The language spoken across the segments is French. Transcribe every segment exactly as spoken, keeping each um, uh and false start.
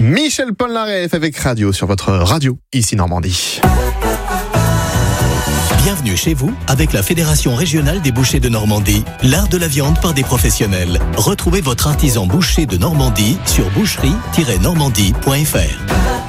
Michel Polnareff avec Radio sur votre radio, ici Normandie. Bienvenue chez vous avec la Fédération régionale des bouchers de Normandie, l'art de la viande par des professionnels. Retrouvez votre artisan boucher de Normandie sur boucherie tiret normandie point f r.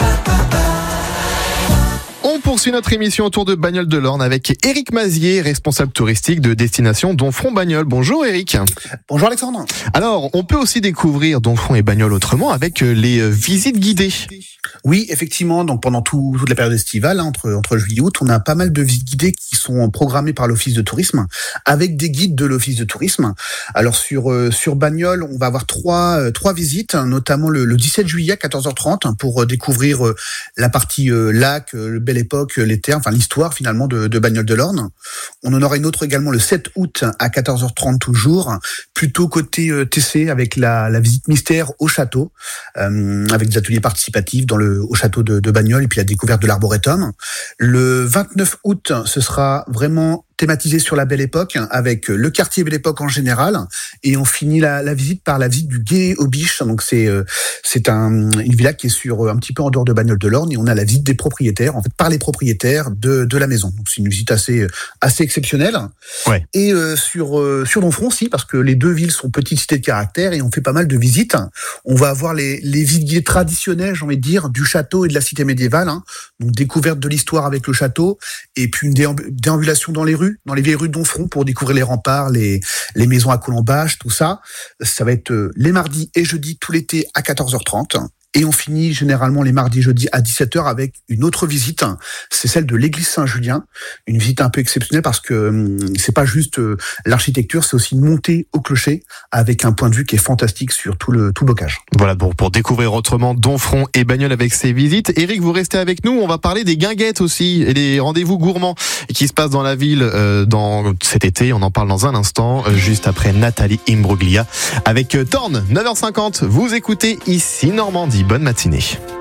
On poursuit notre émission autour de Bagnoles de l'Orne avec Éric Mazier, responsable touristique de destination Domfront-Bagnoles. Bonjour Éric. Bonjour Alexandre. Alors, on peut aussi découvrir Domfront et Bagnoles autrement avec les visites guidées. Oui, effectivement, donc pendant tout, toute la période estivale, hein, entre, entre juillet et août, on a pas mal de visites guidées qui sont programmées par l'Office de tourisme, avec des guides de l'Office de tourisme. Alors sur, euh, sur Bagnoles, on va avoir trois, euh, trois visites, notamment le, le dix-sept juillet à quatorze heures trente pour euh, découvrir euh, la partie euh, lac, euh, le Belle Époque, les terres, enfin l'histoire finalement de, de Bagnoles de l'Orne. On en aura une autre également le sept août à quatorze heures trente toujours, plutôt côté euh, T C avec la, la visite mystère au château, euh, avec des ateliers participatifs dans le, au château de, de Bagnoles et puis la découverte de l'arboretum. Le vingt-neuf août, ce sera vraiment thématisé sur la Belle Époque avec le quartier Belle Époque en général, et on finit la, la visite par la visite du Gué aux Biches. Donc c'est euh, c'est un, une villa qui est sur un petit peu en dehors de Bagnoles de l'Orne, et on a la visite des propriétaires, en fait par les propriétaires de de la maison. Donc c'est une visite assez assez exceptionnelle. Ouais. Et euh, sur euh, sur Domfront aussi, parce que les deux villes sont petites cités de caractère et on fait pas mal de visites. On va avoir les les visites guidées traditionnelles, j'ai envie de dire, du château et de la cité médiévale. Hein. Donc découverte de l'histoire avec le château, et puis une déamb- déambulation dans les rues. dans les vieilles rues de Domfront pour découvrir les remparts, les, les maisons à colombages, tout ça. Ça va être les mardis et jeudis tout l'été à quatorze heures trente. Et on finit généralement les mardis et jeudis à dix-sept heures avec une autre visite. C'est celle de l'église Saint-Julien. Une visite un peu exceptionnelle parce que hum, c'est pas juste euh, l'architecture, c'est aussi une montée au clocher avec un point de vue qui est fantastique sur tout le, tout le bocage. Voilà, bon, pour découvrir autrement Domfront et Bagnoles avec ces visites. Éric, vous restez avec nous. On va parler des guinguettes aussi et des rendez-vous gourmands qui se passent dans la ville euh, dans cet été. On en parle dans un instant, euh, juste après Nathalie Imbruglia avec euh, Torn, neuf heures cinquante. Vous écoutez ici Normandie. Bonne matinée.